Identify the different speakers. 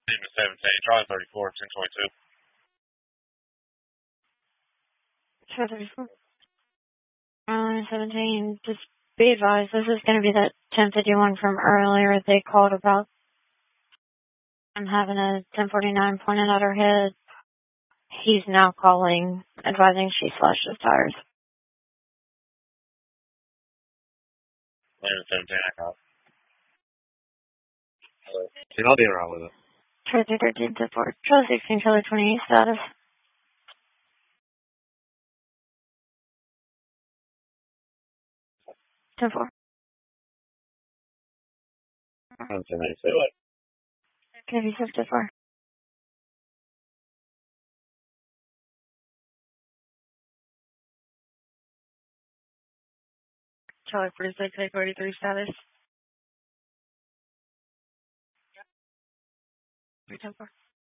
Speaker 1: Lima 17, Charlie 34, 1022.
Speaker 2: Charlie 34. 17, just be advised, this is going to be that 1051 from earlier. They called about I'm having a 1049 pointed at her head. He's now calling, advising she slashed his tires.
Speaker 1: Lima 17, I call.
Speaker 3: I'll be around with it.
Speaker 2: Charlie 13 to 4. Charlie 16, Charlie 28 status. Ten 4.
Speaker 1: 1096.
Speaker 2: KV 54. Charlie 46, 843 status. 310 4.